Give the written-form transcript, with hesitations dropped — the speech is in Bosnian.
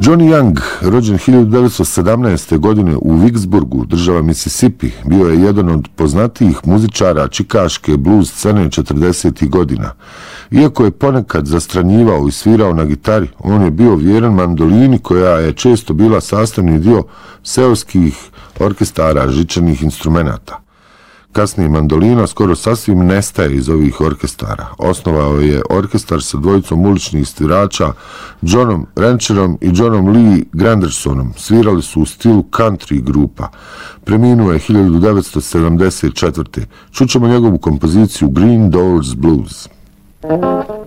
Johnny Young, rođen 1917. godine u Vicksburgu, država Mississippi, bio je jedan od poznatijih muzičara čikaške blues scene 40. godina. Iako je ponekad zastranjivao i svirao na gitari, on je bio vjeran mandolini koja je često bila sastavni dio seoskih orkestara žičanih instrumenata. Kasnije mandolina skoro sasvim nestaje iz ovih orkestara. Osnovao je orkestar sa dvojicom uličnih svirača, Johnom Rancherom i Johnom Lee Grandersonom. Svirali su u stilu country grupa. Preminuo je 1974. Čućemo njegovu kompoziciju Green Doors Blues.